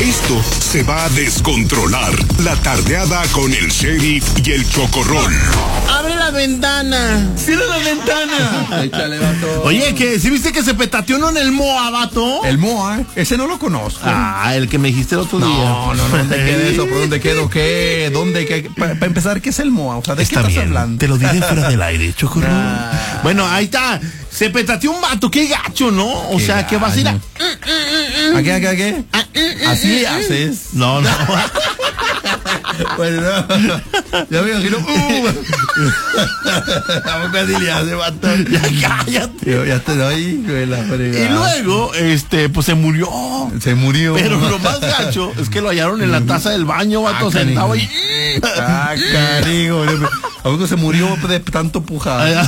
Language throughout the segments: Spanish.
Esto se va a descontrolar. La tardeada con el Sheriff y el Chocorrol. ¡Abre la ventana! ¡Cierra la ventana! Échale, vato. Oye, ¿qué? ¿Sí viste que se petateó uno en el MOA, vato? El MOA, ese no lo conozco. Ah, el que me dijiste el otro día. No, ¿dónde queda eso? ¿Por dónde quedó qué? ¿Dónde qué? Para empezar, ¿qué es el MOA? O sea, ¿de Está qué estás bien, hablando? te lo diré fuera del aire, Chocorrol. Bueno, ahí está. Se petateó un vato, qué gacho, ¿no? O Qué sea, que vas a ir a... ¿A qué? Así le haces. No. Bueno, no. Ya me imagino. ¿Cómo que así le hace, vato? Ya cállate. Yo ya te doy, güey, la fregada. Y luego, pues se murió. Se murió. Pero lo más gacho es que lo hallaron en la taza del baño, vato, sentado ahí. Ah, cariño. ¿A poco se murió de tanto pujar?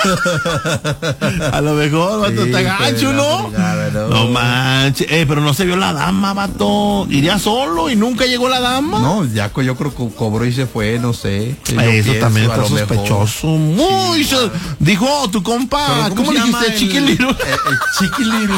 A lo mejor, vato, está gacho, ¿no? No manches. Pero no se vio la dama, vato. Iría solo y nunca llegó la dama. No, ya yo creo que cobró y se fue, no sé. Eso también está a lo mejor. sospechoso. Muy dijo tu compa, ¿cómo le dijiste? Chiquiliro. El chiquiliro.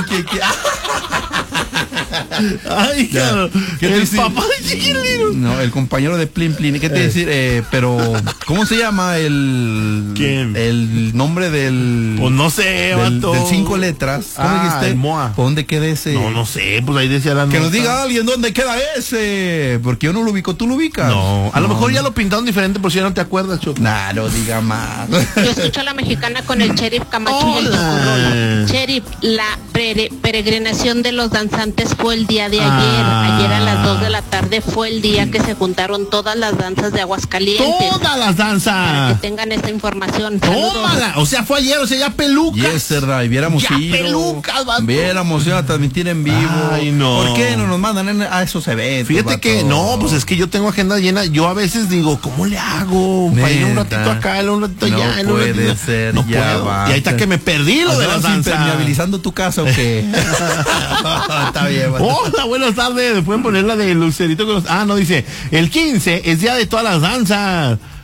Ay, claro. ¿Qué te El dice? papá de Chiquiliro. No, el compañero de Plin Plin. ¿Qué te decir? Pero, ¿cómo se llama el... ¿Quién? El nombre del... Pues no sé, vato. Del 5 letras. ¿Cómo dijiste? El MOA. ¿Dónde queda ese? No sé, pues ahí decía la Que nota. nos diga alguien dónde queda ese. Porque yo no lo ubico, ¿tú lo ubicas? No, a lo mejor ya lo pintaron diferente por si ya no te acuerdas, Choco. Nah, no diga más. Yo escucho a la mexicana con el Sheriff Camacho y el Hola. Chocorrol. Sheriff, la peregrinación de los danzantes fue el día de ayer. Ayer a las 2 de la tarde fue el día que se juntaron todas las danzas de Aguascalientes. Todas las Para danzas. que tengan esta información. Saludos. Tómala. O sea, fue ayer, o sea, ya pelucas. Yes, y viéramos Ya ido. pelucas, vato. Viéramos ido a transmitir en vivo. Ay, no. ¿Por qué no nos mandan a esos eventos? Fíjate vato? que, no, pues es que yo tengo agenda llena. Yo a veces digo, ¿cómo le hago? Para ir un Neta. ratito acá, un ratito No allá. puede un ratito. ser, No ya puedo. basta. Y ahí está que me perdí lo de las ¿Andabas danzas. impermeabilizando tu casa o qué? Está bien, vato. Hola, buenas tardes. Pueden poner la de Lucerito con los... Ah, no, dice, el 15 es día de todas las danzas.